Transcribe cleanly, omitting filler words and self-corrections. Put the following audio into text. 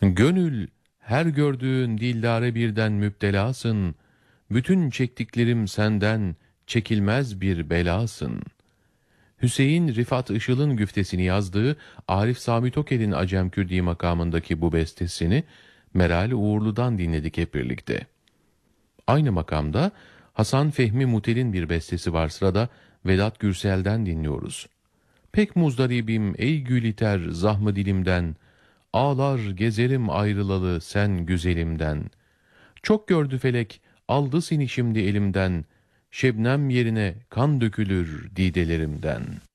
Gönül, her gördüğün dillare birden müptelasın. Bütün çektiklerim senden, çekilmez bir belasın. Hüseyin Rifat Işıl'ın güftesini yazdığı Arif Sami Tokel'in Acem Kürdi makamındaki bu bestesini Meral Uğurlu'dan dinledik hep birlikte. Aynı makamda Hasan Fehmi Mutel'in bir bestesi var, sırada Vedat Gürsel'den dinliyoruz. Pek muzdaribim ey gül iter zahmı dilimden, ağlar gezerim ayrılalı sen güzelimden. Çok gördü felek, aldı seni şimdi elimden, şebnem yerine kan dökülür didelerimden.